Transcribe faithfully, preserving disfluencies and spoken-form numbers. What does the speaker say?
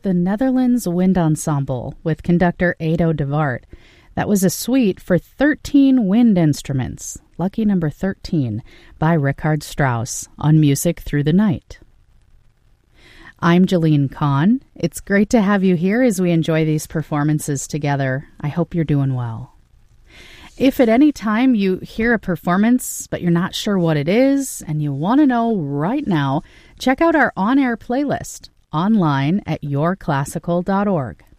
the Netherlands Wind Ensemble with conductor Edo de Waart. That was a suite for thirteen wind instruments, lucky number thirteen, by Richard Strauss on Music Through the Night. I'm Jalene Kahn. It's great to have you here as we enjoy these performances together. I hope you're doing well. If at any time you hear a performance, but you're not sure what it is, and you want to know right now, check out our on-air playlist online at your classical dot org.